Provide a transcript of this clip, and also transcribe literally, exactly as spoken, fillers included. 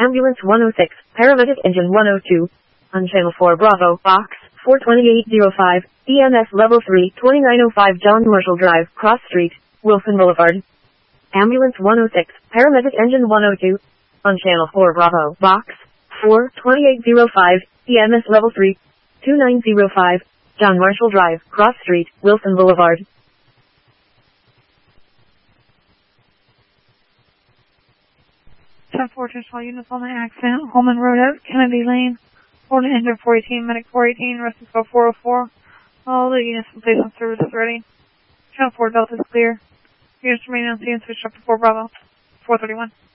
Ambulance one oh six, Paramedic Engine one oh two. On Channel four Bravo, Box four twenty-eight oh five, E M S Level three, twenty-nine oh five John Marshall Drive, Cross Street, Wilson Boulevard. Ambulance one oh six, Paramedic Engine one oh two. On Channel four Bravo, Box four twenty-eight oh five, E M S Level three, twenty-nine oh five, John Marshall Drive, Cross Street, Wilson Boulevard. ten four, additional units on the accident. Holman Road out, Kennedy Lane. Holden engine four eighteen, medic four eighteen, rescue squad four oh four. All the units in place on service is ready. Channel four Delta is clear. Units remain on scene, switch up to four Bravo, four thirty-one.